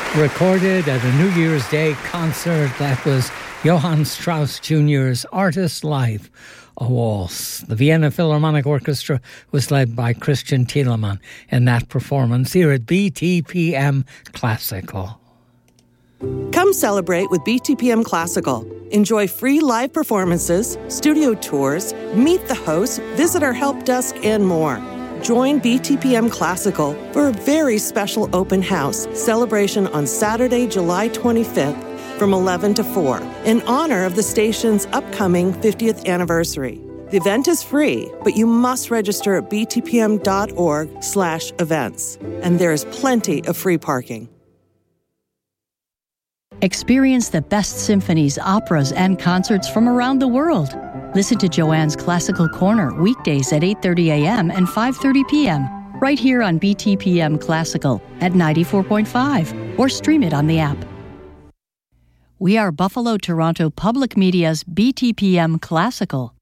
Recorded at a New Year's Day concert. That was Johann Strauss Jr.'s Artist Life, a waltz. The Vienna Philharmonic Orchestra was led by Christian Thielemann in that performance here at BTPM Classical. Come celebrate with BTPM Classical. Enjoy free live performances, studio tours, meet the hosts, visit our help desk, and more. Join BTPM Classical for a very special open house celebration on Saturday, July 25th from 11 to 4 in honor of the station's upcoming 50th anniversary. The event is free, but you must register at btpm.org/events. And there is plenty of free parking. Experience the best symphonies, operas, and concerts from around the world. Listen to Joanne's Classical Corner weekdays at 8:30 a.m. and 5:30 p.m. right here on BTPM Classical at 94.5 or stream it on the app. We are Buffalo Toronto Public Media's BTPM Classical.